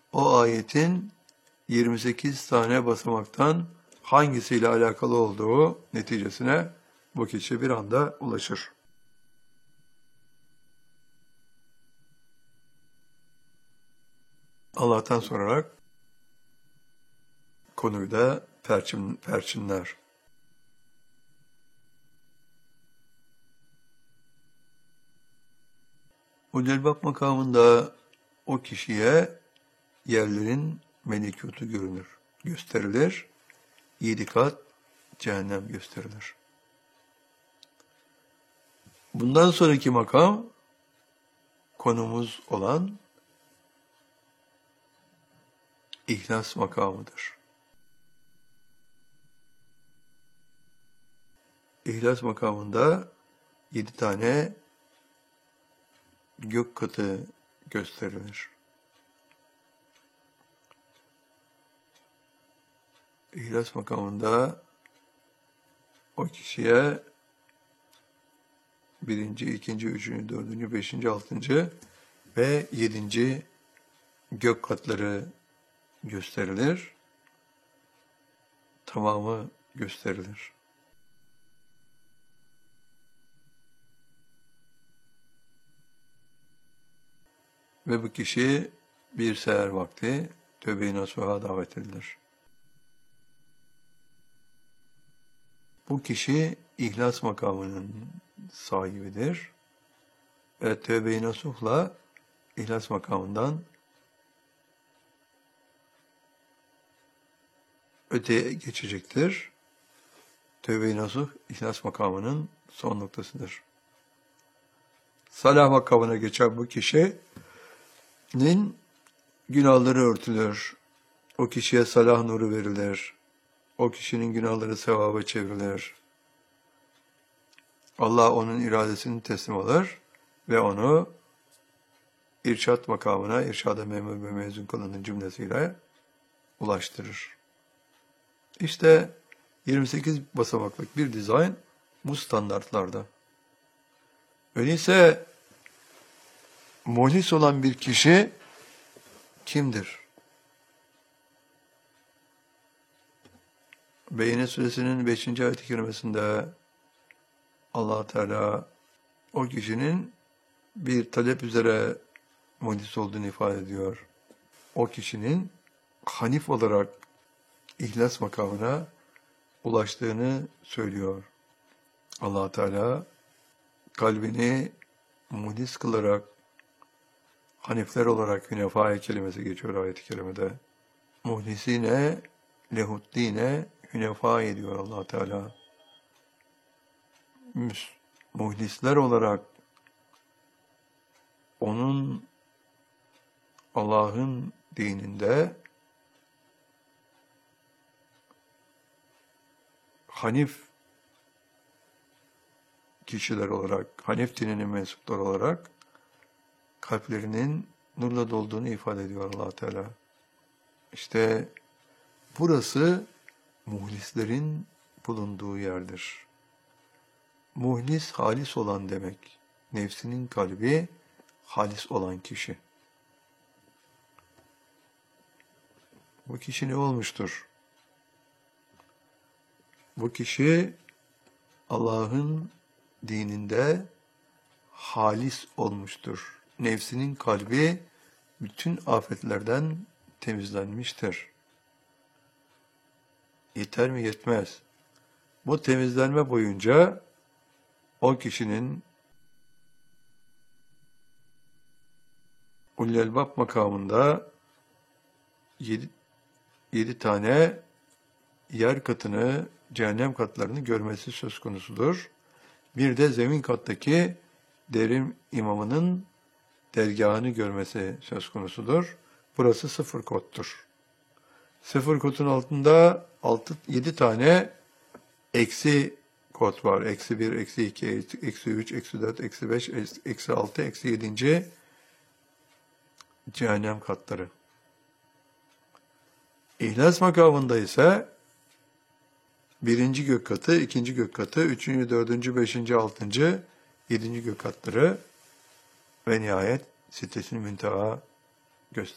o ayetin 28 tane basamaktan hangisiyle alakalı olduğu neticesine bu kişi bir anda ulaşır. Allah'tan sorarak konuyu da perçinler. Ulul-Albab makamında o kişiye yerlerin melekutu gösterilir. 7 kat cehennem gösterilir. Bundan sonraki makam konumuz olan İhlas makamıdır. İhlas makamında 7 tane gök katı gösterilir. İhlas makamında o kişiye 1., 2., 3., 4., 5., 6. ve 7. gök katları gösterilir. Tamamı gösterilir. Ve bu kişi bir seher vakti tövbe-i nasuha davet edilir. Bu kişi ihlas makamının sahibidir ve tövbe-i nasuhla ihlas makamından öteye geçecektir. Tövbe-i nasuh ihlas makamının son noktasıdır. Salah makamına geçen bu kişinin günahları örtülür. O kişiye salah nuru verilir. O kişinin günahları sevaba çevrilir. Allah onun iradesini teslim alır ve onu irşad makamına, irşada memur ve mezun kılının cümlesiyle ulaştırır. İşte 28 basamaklık bir dizayn bu standartlarda. Öyleyse muhlis olan bir kişi kimdir? Beyyine suresinin 5. ayet-i kerimesinde Allah Teala o kişinin bir talep üzere muhlis olduğunu ifade ediyor. O kişinin hanif olarak ihlas makamına ulaştığını söylüyor. Allah Teala kalbini muhlis kılarak hanifler olarak hünefa kelimesi geçiyor ayet-i kerimede. Muhlisine lehuddine hünefa ediyor Allah Teala. Muhlisler olarak onun Allah'ın dininde hanif kişiler olarak, hanif dininin mensupları olarak kalplerinin nurla dolduğunu ifade ediyor Allah Teala. İşte burası muhlislerin bulunduğu yerdir. Muhlis, halis olan demek. Nefsinin kalbi halis olan kişi. Bu kişi ne olmuştur? Bu kişi Allah'ın dininde halis olmuştur. Nefsinin kalbi bütün afetlerden temizlenmiştir. Yeter mi? Yetmez. Bu temizlenme boyunca o kişinin Ulul-Albab makamında 7 tane yer katını, cehennem katlarını görmesi söz konusudur. Bir de zemin kattaki derin imamının dergahını görmesi söz konusudur. Burası 0 kottur. 0 kotun altında 7 tane eksi kod var. Eksi 1, eksi 2, eksi 3, eksi 4, eksi 5, eksi 6, eksi 7. Cehennem katları. İhlas makamında ise 1. gök katı, 2. gök katı, 3., 4., 5., 6., 7. gök katları ve nihayet Siddetül Münteha gösterilir.